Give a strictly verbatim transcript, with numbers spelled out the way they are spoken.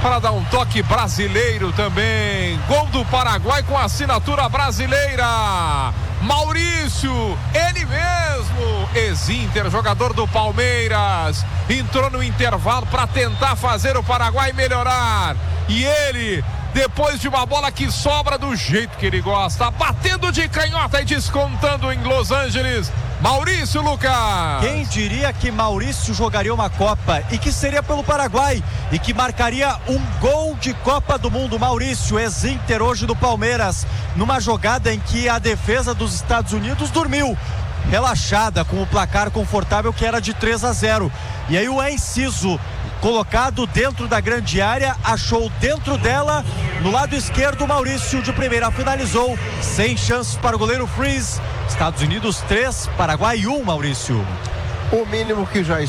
para dar um toque brasileiro também. Gol do Paraguai com assinatura brasileira. Maurício, ele mesmo, ex-Inter, jogador do Palmeiras, entrou no intervalo para tentar fazer o Paraguai melhorar. E ele, depois de uma bola que sobra do jeito que ele gosta, batendo de canhota e descontando em Los Angeles, Maurício, Lucas. Quem diria que Maurício jogaria uma Copa e que seria pelo Paraguai e que marcaria um gol de Copa do Mundo. Maurício, ex-Inter, hoje do Palmeiras, numa jogada em que a defesa dos Estados Unidos dormiu, relaxada, com o placar confortável que era de três a zero. E aí o Enciso, colocado dentro da grande área, achou dentro dela, no lado esquerdo, Maurício de primeira finalizou, sem chances para o goleiro Freeze. Estados Unidos três, Paraguai um, Maurício. O mínimo que já